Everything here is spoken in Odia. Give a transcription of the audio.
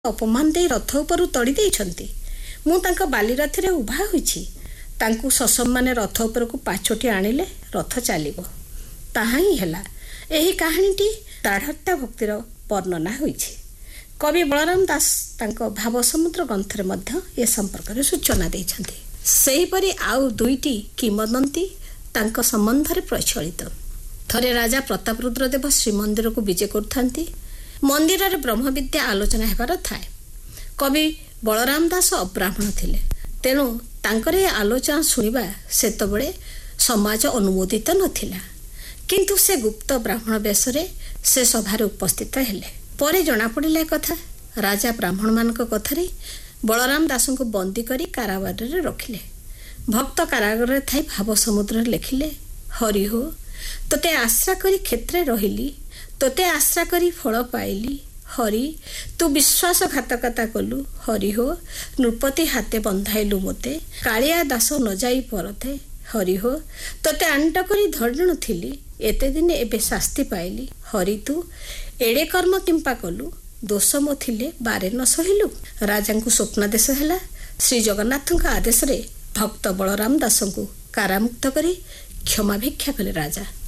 अपमान दे रथ उपरू तड़ी देइछंती। मु तांका बाली रथरे उभा होइछि। तांकु ससम माने रथ उपरकु पाछोटी आनिले रथ चालिबो। ताहा ही ହେଲା। ଏହି କାହାଣୀଟି ଦାଢ଼ତ୍ତା ଭକ୍ତିର ବର୍ଣ୍ଣନା ହୋଇଛି। କବି ବଳରାମ ଦାସ ତାଙ୍କ ଭାବ ସମୁଦ୍ର ଗ୍ରନ୍ଥରେ ମଧ୍ୟ ଏ ସମ୍ପର୍କରେ ସୂଚନା ଦେଇଛନ୍ତି। ସେହିପରି ଆଉ ଦୁଇଟି କିମ୍ବଦନ୍ତୀ ତାଙ୍କ ସମ୍ବନ୍ଧରେ ପ୍ରଚଳିତ। ଥରେ ରାଜା ପ୍ରତାପରୁଦ୍ର ଦେବ ଶ୍ରୀମନ୍ଦିରକୁ ବିଜେ କରୁଥାନ୍ତି। ମନ୍ଦିରରେ ବ୍ରହ୍ମବିଦ୍ୟା ଆଲୋଚନା ହେବାର ଥାଏ। କବି ବଳରାମ ଦାସ ଅବ୍ରାହ୍ମଣ ଥିଲେ, ତେଣୁ ତାଙ୍କର ଏ ଆଲୋଚନା ଶୁଣିବା ସେତେବେଳେ ସମାଜ ଅନୁମୋଦିତ ନଥିଲା। କିନ୍ତୁ ସେ ଗୁପ୍ତ ବ୍ରାହ୍ମଣ ବେଶରେ ସେ ସଭାରେ ଉପସ୍ଥିତ ହେଲେ। ପରେ ଜଣାପଡ଼ିଲା କଥା। ରାଜା ବ୍ରାହ୍ମଣମାନଙ୍କ କଥାରେ ବଳରାମ ଦାସଙ୍କୁ ବନ୍ଦୀ କରି କାରାଗାରରେ ରଖିଲେ। ଭକ୍ତ କାରାଗାରରେ ଥାଇ ଭାବ ସମୁଦ୍ରରେ ଲେଖିଲେ, ହରି ହୋ ତୋତେ ଆଶ୍ରା କରି କ୍ଷେତ୍ରରେ ରହିଲି, ତୋତେ ଆଶ୍ରା କରି ଫଳ ପାଇଲି। ହରି ତୁ ବିଶ୍ୱାସଘାତକତା କଲୁ। ହରି ହୋ ନୃପତି ହାତେ ବନ୍ଧାଇଲୁ ମୋତେ, କାଳିଆ ଦାସ ନ ଯାଇ ପରତେ। ହରି ହୋ ତୋତେ ଆଣ୍ଟ କରି ଧରିଣୁ ଥିଲି, ଏତେ ଦିନେ ଏବେ ଶାସ୍ତି ପାଇଲି। ହରି ତୁ ଏଡ଼େ କର୍ମ କିମ୍ପା କଲୁ, ଦୋଷ ମୋ ଥିଲେ ବାରେ ନ ସହିଲୁ। ରାଜାଙ୍କୁ ସ୍ୱପ୍ନାଦେଶ ହେଲା। ଶ୍ରୀ ଜଗନ୍ନାଥଙ୍କ ଆଦେଶରେ ଭକ୍ତ ବଳରାମ ଦାସଙ୍କୁ କାରାମୁକ୍ତ କରି କ୍ଷମା ଭିକ୍ଷା କଲେ ରାଜା।